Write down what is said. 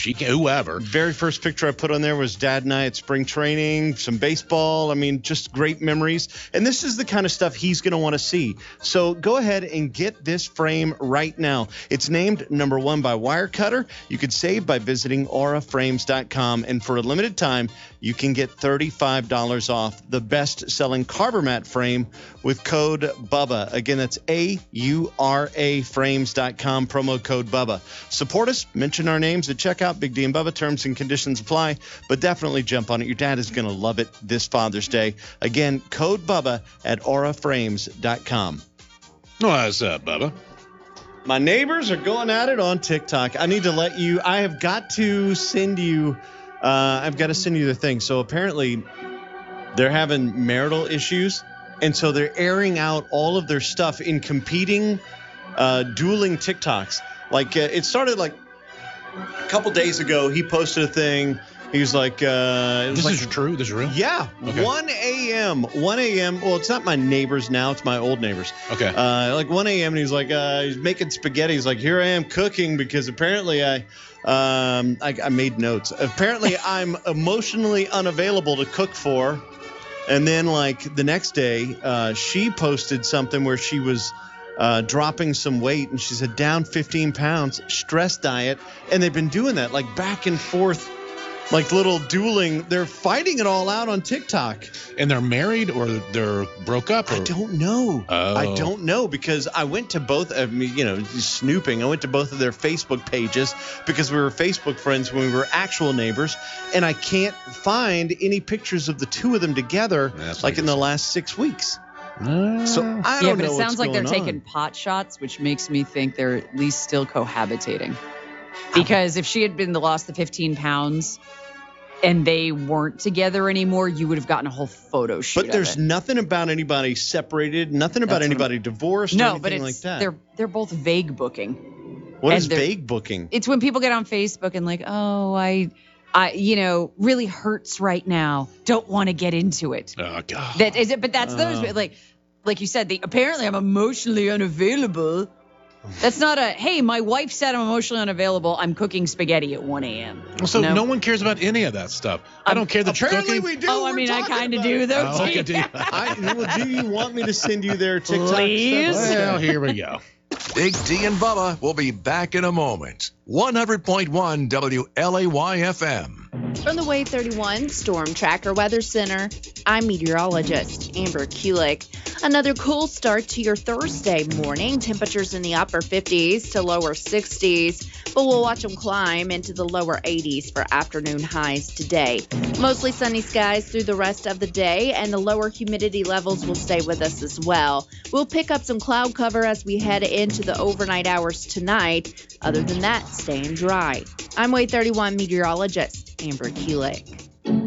whoever. Very first picture I put on there was Dad and I at spring training, some baseball. I mean, just great memories. And this is the kind of stuff he's going to want to see. So go ahead and get this frame right now. It's named #1 by Wirecutter. You could save by visiting auraframes.com. And for a limited time, you can get $35 off the best-selling Carbomat frame with code BUBBA. Again, that's AURA frames.com, promo code BUBBA. Support us, mention our names at checkout. Big D and Bubba, terms and conditions apply, but definitely jump on it. Your dad is going to love it this Father's Day. Again, code BUBBA at auraframes.com. What's up, Bubba? My neighbors are going at it on TikTok. I need to let you, I have got to send you, the thing. So apparently they're having marital issues, and so they're airing out all of their stuff in competing, dueling TikToks. Like, it started like a couple days ago. He posted a thing. He was like, this is true? This is real? Yeah. Okay. 1 a.m. Well, it's not my neighbors now. It's my old neighbors. Okay. Like 1 a.m. and he's like, he's making spaghetti. He's like, here I am cooking because apparently I made notes. Apparently I'm emotionally unavailable to cook for. And then like the next day, she posted something where she was dropping some weight, and she said down 15 pounds, stress diet. And they've been doing that like back and forth, like little dueling. They're fighting it all out on TikTok. And they're married or they're broke up? Or? I don't know. Oh. I don't know because I went to both of me, snooping. I went to both of their Facebook pages because we were Facebook friends when we were actual neighbors. And I can't find any pictures of the two of them together like in the last 6 weeks. So I don't know. Yeah, but it sounds like they're taking pot shots, which makes me think they're at least still cohabitating. Because if she had been lost the 15 pounds and they weren't together anymore, you would have gotten a whole photo shoot. But there's nothing about anybody separated, nothing about anybody divorced, or anything like that. They're both vague booking. What is vague booking? It's when people get on Facebook and like, oh, I really hurts right now. Don't want to get into it. Oh God. That is it. But that's those like you said. Apparently, I'm emotionally unavailable. That's not hey, my wife said I'm emotionally unavailable. I'm cooking spaghetti at 1 a.m. So no one cares about any of that stuff. I don't care that you're cooking. We do. Oh, I mean, I kind of do, though. Oh, okay, do you want me to send you their TikTok Please? stuff? Well, here we go. Big D and Bubba will be back in a moment. 100.1 WLAY-FM. From the Wave 31 Storm Tracker Weather Center, I'm meteorologist Amber Kulik. Another cool start to your Thursday morning. Temperatures in the upper 50s to lower 60s, but we'll watch them climb into the lower 80s for afternoon highs today. Mostly sunny skies through the rest of the day, and the lower humidity levels will stay with us as well. We'll pick up some cloud cover as we head into the overnight hours tonight. Other than that, staying dry. I'm Wave 31 meteorologist Amber Kulik.